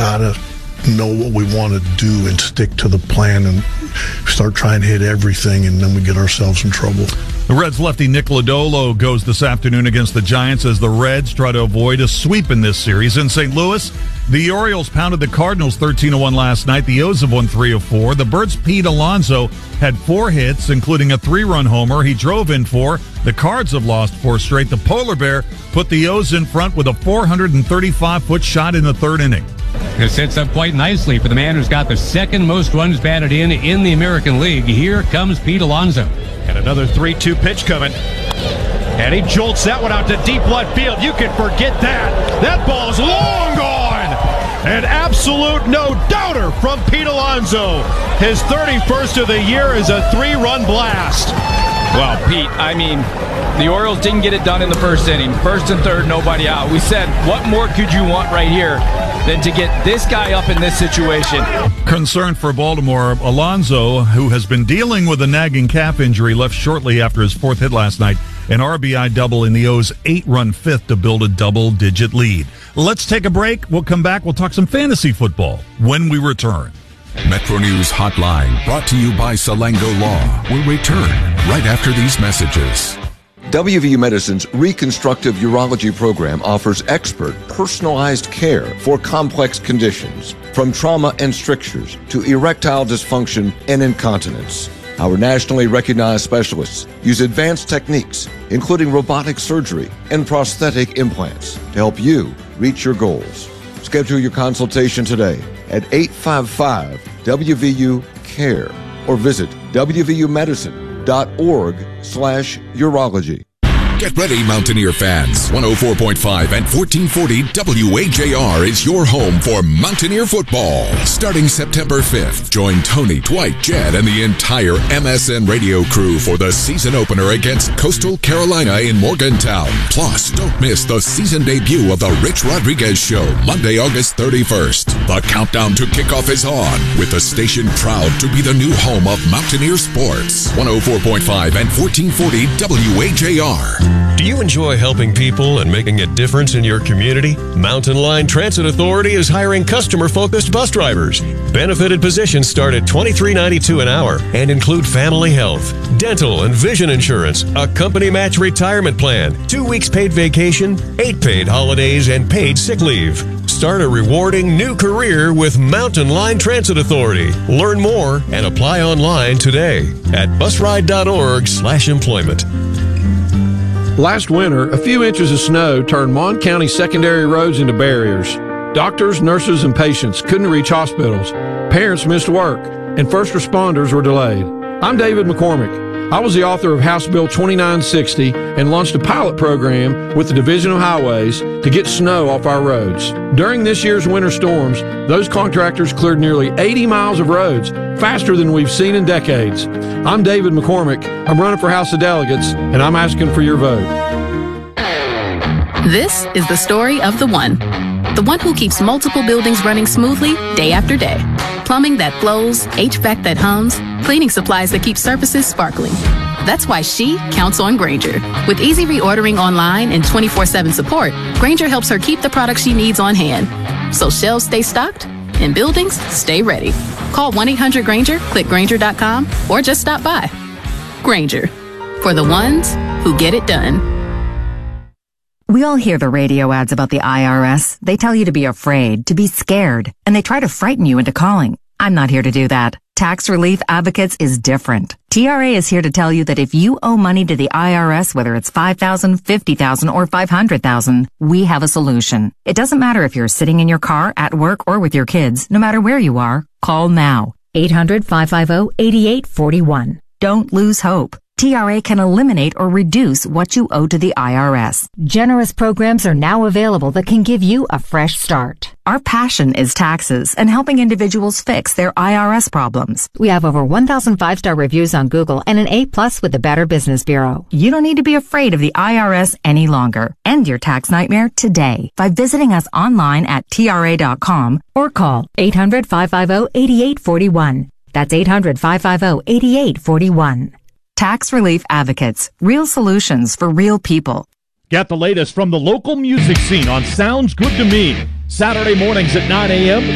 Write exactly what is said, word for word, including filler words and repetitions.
got to know what we want to do and stick to the plan and start trying to hit everything, and then we get ourselves in trouble. The Reds lefty Nick Lodolo goes this afternoon against the Giants as the Reds try to avoid a sweep in this series. In Saint Louis, the Orioles pounded the Cardinals thirteen to one last night. The O's have won three of four. The Birds' Pete Alonso had four hits, including a three-run homer. He drove in four. The Cards have lost four straight. The Polar Bear put the O's in front with a four hundred thirty-five foot shot in the third inning. It sets up quite nicely for the man who's got the second most runs batted in in the American League. Here comes Pete Alonso. And another three two pitch coming. And he jolts that one out to deep left field. You can forget that. That ball's long gone. An absolute no-doubter from Pete Alonso. His thirty-first of the year is a three-run blast. Well, Pete, I mean, the Orioles didn't get it done in the first inning. First and third, nobody out. We said, what more could you want right here than to get this guy up in this situation? Concern for Baltimore, Alonso, who has been dealing with a nagging calf injury, left shortly after his fourth hit last night. An R B I double in the O's eight-run fifth to build a double-digit lead. Let's take a break. We'll come back. We'll talk some fantasy football when we return. Metro News Hotline, brought to you by Salango Law, will return right after these messages. W V U Medicine's Reconstructive Urology program offers expert, personalized care for complex conditions, from trauma and strictures to erectile dysfunction and incontinence. Our nationally recognized specialists use advanced techniques, including robotic surgery and prosthetic implants, to help you reach your goals. Schedule your consultation today at eight five five W V U care or visit w v u medicine dot org slash urology. Get ready, Mountaineer fans. one oh four point five and fourteen forty W A J R is your home for Mountaineer football. Starting September fifth, join Tony, Dwight, Jed, and the entire M S N radio crew for the season opener against Coastal Carolina in Morgantown. Plus, don't miss the season debut of the Rich Rodriguez Show, Monday, August thirty-first. The countdown to kickoff is on, with the station proud to be the new home of Mountaineer sports. one oh four point five and fourteen forty W A J R. Do you enjoy helping people and making a difference in your community? Mountain Line Transit Authority is hiring customer-focused bus drivers. Benefited positions start at twenty-three ninety-two an hour and include family health, dental and vision insurance, a company match retirement plan, two weeks paid vacation, eight paid holidays, and paid sick leave. Start a rewarding new career with Mountain Line Transit Authority. Learn more and apply online today at busride.org slash employment. Last winter, a few inches of snow turned Mon County secondary roads into barriers. Doctors, nurses, and patients couldn't reach hospitals. Parents missed work, and first responders were delayed. I'm David McCormick. I was the author of House Bill twenty-nine sixty and launched a pilot program with the Division of Highways to get snow off our roads. During this year's winter storms, those contractors cleared nearly eighty miles of roads, faster than we've seen in decades. I'm David McCormick. I'm running for House of Delegates, and I'm asking for your vote. This is the story of the one. The one who keeps multiple buildings running smoothly day after day. Plumbing that flows, H V A C that hums, cleaning supplies that keep surfaces sparkling. That's why she counts on Grainger. With easy reordering online and twenty-four seven support, Grainger helps her keep the products she needs on hand. So shelves stay stocked and buildings stay ready. Call one eight hundred Grainger, click Grainger dot com, or just stop by. Grainger, for the ones who get it done. We all hear the radio ads about the I R S. They tell you to be afraid, to be scared, and they try to frighten you into calling. I'm not here to do that. Tax Relief Advocates is different. T R A is here to tell you that if you owe money to the I R S, whether it's five thousand dollars, fifty thousand dollars, or five hundred thousand dollars, we have a solution. It doesn't matter if you're sitting in your car, at work, or with your kids. No matter where you are, call now. eight hundred, five five zero, eight eight four one. Don't lose hope. T R A can eliminate or reduce what you owe to the I R S. Generous programs are now available that can give you a fresh start. Our passion is taxes and helping individuals fix their I R S problems. We have over one thousand five-star reviews on Google and an A plus with the Better Business Bureau. You don't need to be afraid of the I R S any longer. End your tax nightmare today by visiting us online at T R A dot com or call eight hundred, five five zero, eight eight four one. That's eight hundred, five five zero, eight eight four one. Tax Relief Advocates. Real solutions for real people. Get the latest from the local music scene on Sounds Good to Me. Saturday mornings at nine a.m.,